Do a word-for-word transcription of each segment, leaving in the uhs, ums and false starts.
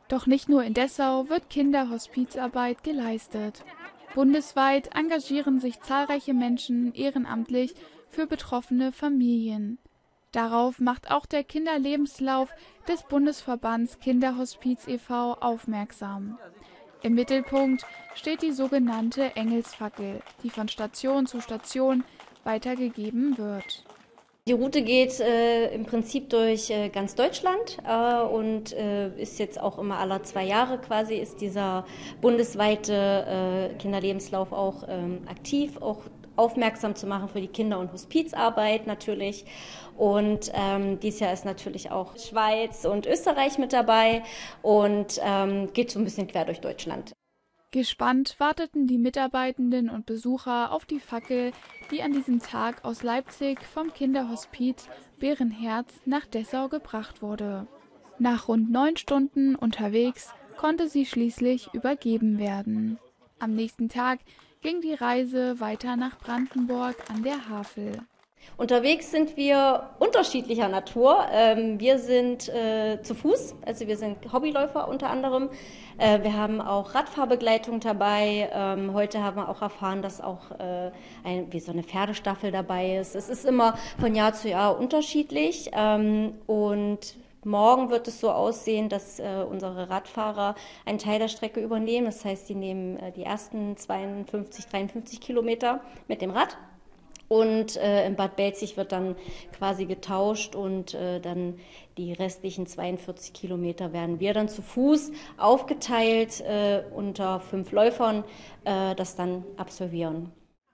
Doch nicht nur in Dessau wird Kinderhospizarbeit geleistet. Bundesweit engagieren sich zahlreiche Menschen ehrenamtlich für betroffene Familien. Darauf macht auch der Kinderlebenslauf des Bundesverbands Kinderhospiz e V aufmerksam. Im Mittelpunkt steht die sogenannte Engelsfackel, die von Station zu Station weitergegeben wird. Die Route geht äh, im Prinzip durch äh, ganz Deutschland äh, und äh, ist jetzt auch immer alle zwei Jahre quasi ist dieser bundesweite äh, Kinderlebenslauf auch ähm, aktiv, auch aufmerksam zu machen für die Kinder- und Hospizarbeit natürlich. Und ähm, dieses Jahr ist natürlich auch Schweiz und Österreich mit dabei und ähm, geht so ein bisschen quer durch Deutschland. Gespannt warteten die Mitarbeitenden und Besucher auf die Fackel, die an diesem Tag aus Leipzig vom Kinderhospiz Bärenherz nach Dessau gebracht wurde. Nach rund neun Stunden unterwegs konnte sie schließlich übergeben werden. Am nächsten Tag ging die Reise weiter nach Brandenburg an der Havel. Unterwegs sind wir unterschiedlicher Natur. Ähm, wir sind äh, zu Fuß, also wir sind Hobbyläufer unter anderem. Äh, wir haben auch Radfahrbegleitung dabei. Ähm, heute haben wir auch erfahren, dass auch äh, ein, wie so eine Pferdestaffel dabei ist. Es ist immer von Jahr zu Jahr unterschiedlich ähm, und morgen wird es so aussehen, dass äh, unsere Radfahrer einen Teil der Strecke übernehmen. Das heißt, die nehmen äh, die ersten zweiundfünfzig, dreiundfünfzig Kilometer mit dem Rad. Und äh, in Bad Belzig wird dann quasi getauscht und äh, dann die restlichen zweiundvierzig Kilometer werden wir dann zu Fuß aufgeteilt äh, unter fünf Läufern, äh, das dann absolvieren.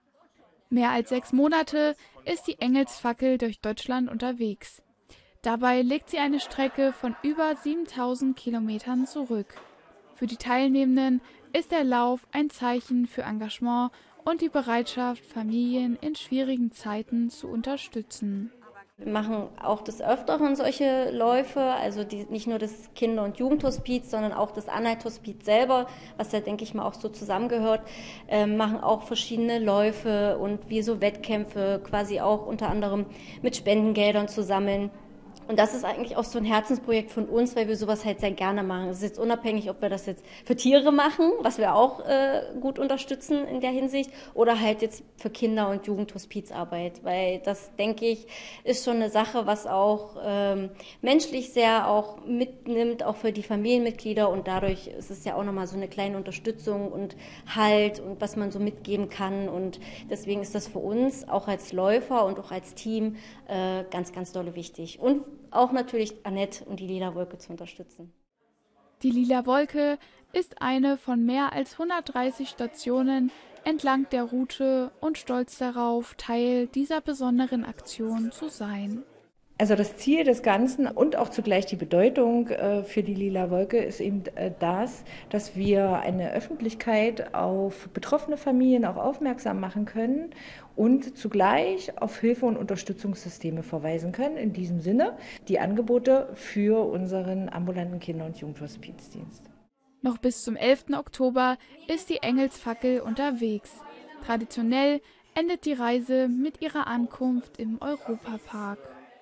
Mehr als sechs Monate ist die Engelsfackel durch Deutschland unterwegs. Dabei legt sie eine Strecke von über siebentausend Kilometern zurück. Für die Teilnehmenden ist der Lauf ein Zeichen für Engagement und die Bereitschaft, Familien in schwierigen Zeiten zu unterstützen. Wir machen auch des Öfteren solche Läufe, also die, nicht nur das Kinder- und Jugendhospiz, sondern auch das Anhalt-Hospiz selber, was ja, denke ich mal, auch so zusammengehört, äh, machen auch verschiedene Läufe und wie so Wettkämpfe, quasi auch unter anderem mit Spendengeldern zu sammeln. Und das ist eigentlich auch so ein Herzensprojekt von uns, weil wir sowas halt sehr gerne machen. Es ist jetzt unabhängig, ob wir das jetzt für Tiere machen, was wir auch äh, gut unterstützen in der Hinsicht, oder halt jetzt für Kinder- und Jugendhospizarbeit. Weil das, denke ich, ist schon eine Sache, was auch ähm, menschlich sehr auch mitnimmt, auch für die Familienmitglieder. Und dadurch ist es ja auch nochmal so eine kleine Unterstützung und Halt und was man so mitgeben kann. Und deswegen ist das für uns auch als Läufer und auch als Team äh, ganz, ganz dolle wichtig. Und auch natürlich Annette und die Lila Wolke zu unterstützen. Die Lila Wolke ist eine von mehr als hundertdreißig Stationen entlang der Route und stolz darauf, Teil dieser besonderen Aktion zu sein. Also das Ziel des Ganzen und auch zugleich die Bedeutung äh, für die Lila Wolke ist eben äh, das, dass wir eine Öffentlichkeit auf betroffene Familien auch aufmerksam machen können und zugleich auf Hilfe- und Unterstützungssysteme verweisen können. In diesem Sinne die Angebote für unseren ambulanten Kinder- und Jugendhospizdienst. Noch bis zum elften Oktober ist die Engelsfackel unterwegs. Traditionell endet die Reise mit ihrer Ankunft im Europapark.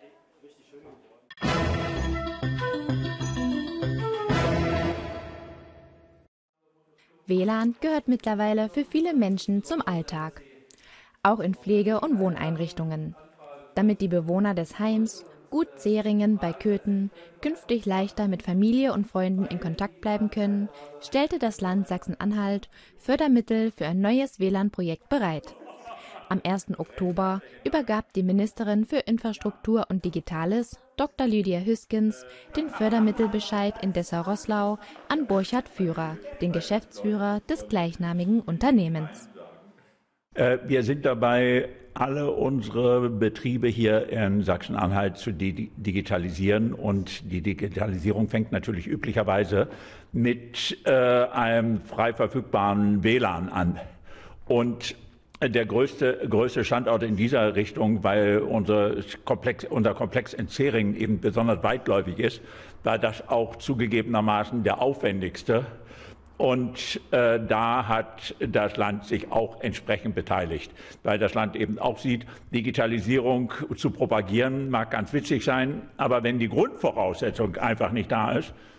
W L A N gehört mittlerweile für viele Menschen zum Alltag, auch in Pflege- und Wohneinrichtungen. Damit die Bewohner des Heims Gut Zeringen bei Köthen künftig leichter mit Familie und Freunden in Kontakt bleiben können, stellte das Land Sachsen-Anhalt Fördermittel für ein neues W L A N-Projekt bereit. Am ersten Oktober übergab die Ministerin für Infrastruktur und Digitales, Doktor Lydia Hüskens, den Fördermittelbescheid in Dessau-Roßlau an Burchard Führer, den Geschäftsführer des gleichnamigen Unternehmens. Wir sind dabei, alle unsere Betriebe hier in Sachsen-Anhalt zu digitalisieren. Und die Digitalisierung fängt natürlich üblicherweise mit äh, einem frei verfügbaren W L A N an. Und der größte, größte Standort in dieser Richtung, weil unser Komplex, unser Komplex in Zeringen eben besonders weitläufig ist, war das auch zugegebenermaßen der aufwendigste. Und äh, da hat das Land sich auch entsprechend beteiligt, weil das Land eben auch sieht, Digitalisierung zu propagieren mag ganz witzig sein, aber wenn die Grundvoraussetzung einfach nicht da ist,